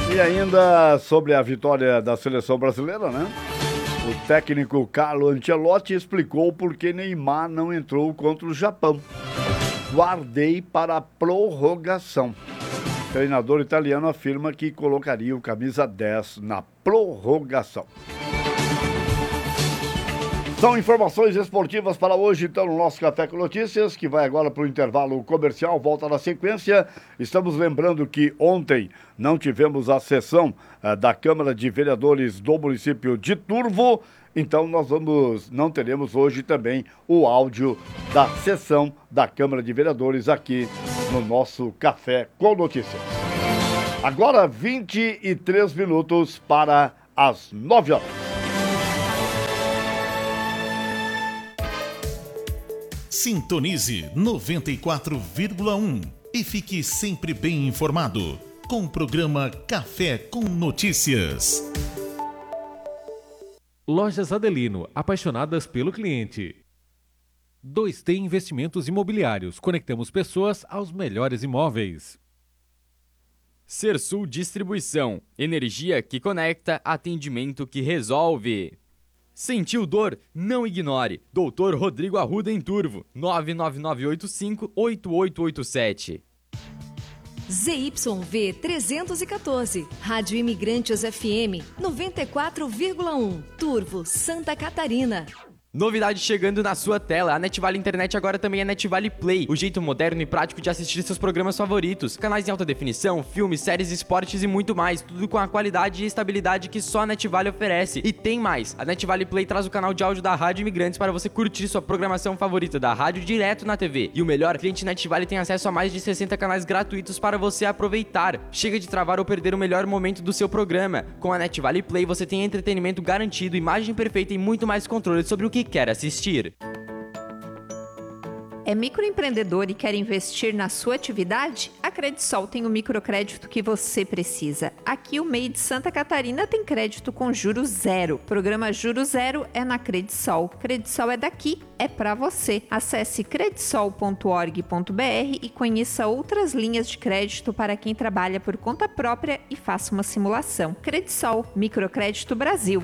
E ainda sobre a vitória da seleção brasileira, né? O técnico Carlo Ancelotti explicou por que Neymar não entrou contra o Japão. Guardei para a prorrogação. O treinador italiano afirma que colocaria o camisa 10 na prorrogação. São informações esportivas para hoje, então, no nosso Café com Notícias, que vai agora para o intervalo comercial, volta na sequência. Estamos lembrando que ontem não tivemos a sessão da Câmara de Vereadores do município de Turvo, então não teremos hoje também o áudio da sessão da Câmara de Vereadores aqui no nosso Café com Notícias. Agora 23 minutos para as 9 horas. Sintonize 94,1 e fique sempre bem informado com o programa Café com Notícias. Lojas Adelino, apaixonadas pelo cliente. 2T Investimentos Imobiliários, conectamos pessoas aos melhores imóveis. Sersul Distribuição, energia que conecta, atendimento que resolve. Sentiu dor? Não ignore. Doutor Rodrigo Arruda em Turvo, 99985-8887. ZYV 314, Rádio Imigrantes FM 94,1, Turvo, Santa Catarina. Novidade chegando na sua tela, a NetVale Internet agora também é NetVale Play, o jeito moderno e prático de assistir seus programas favoritos, canais em alta definição, filmes, séries, esportes e muito mais, tudo com a qualidade e estabilidade que só a NetVale oferece. E tem mais, a NetVale Play traz o canal de áudio da Rádio Imigrantes para você curtir sua programação favorita da rádio direto na TV. E o melhor, cliente NetVale tem acesso a mais de 60 canais gratuitos para você aproveitar. Chega de travar ou perder o melhor momento do seu programa. Com a NetVale Play você tem entretenimento garantido, imagem perfeita e muito mais controle sobre o que quer assistir. É microempreendedor e quer investir na sua atividade? A Credisol tem o microcrédito que você precisa. Aqui o MEI de Santa Catarina tem crédito com juros zero. Programa Juros Zero é na Credisol. Credisol é daqui, é pra você. Acesse credisol.org.br e conheça outras linhas de crédito para quem trabalha por conta própria e faça uma simulação. Credisol, Microcrédito Brasil.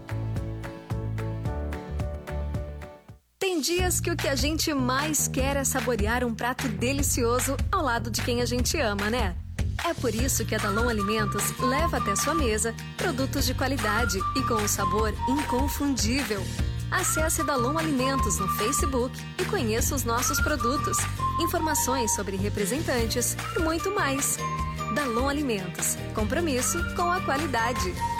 Tem dias que o que a gente mais quer é saborear um prato delicioso ao lado de quem a gente ama, né? É por isso que a Dalon Alimentos leva até sua mesa produtos de qualidade e com um sabor inconfundível. Acesse Dalon Alimentos no Facebook e conheça os nossos produtos, informações sobre representantes e muito mais. Dalon Alimentos, compromisso com a qualidade.